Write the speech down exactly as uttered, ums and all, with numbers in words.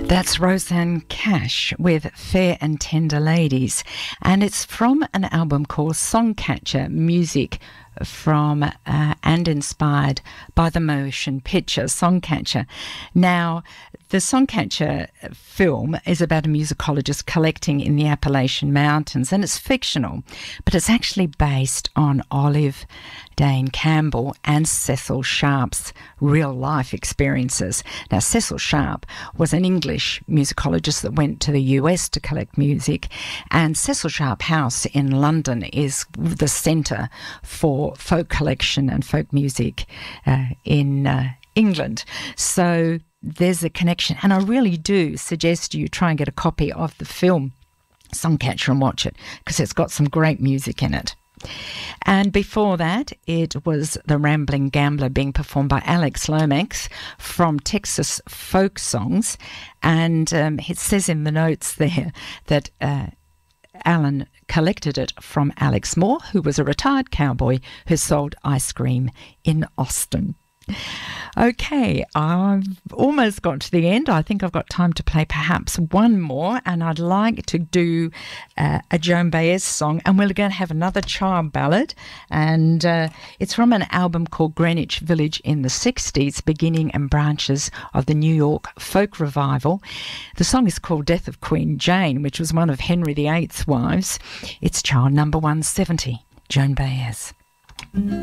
That's Rosanne Cash with Fair and Tender Ladies, and it's from an album called Songcatcher, music from uh, and inspired by the motion picture Songcatcher. Now, the Songcatcher film is about a musicologist collecting in the Appalachian Mountains, and it's fictional, but it's actually based on Olive Dane Campbell and Cecil Sharp's real-life experiences. Now, Cecil Sharp was an English musicologist that went to the U S to collect music, and Cecil Sharp House in London is the centre for folk collection and folk music uh, in uh, England. So there's a connection, and I really do suggest you try and get a copy of the film Songcatcher and watch it, because it's got some great music in it. And before that, it was The Rambling Gambler being performed by Alex Lomax from Texas Folk Songs. And um, it says in the notes there that uh, Alan collected it from Alex Moore, who was a retired cowboy who sold ice cream in Austin. Okay, I've almost got to the end. I think I've got time to play perhaps one more, and I'd like to do uh, a Joan Baez song, and we're going to have another child ballad, and uh, it's from an album called Greenwich Village in the sixties, Beginning and Branches of the New York Folk Revival. The song is called Death of Queen Jane, which was one of Henry the Eighth's wives. It's child number one seventy, Joan Baez.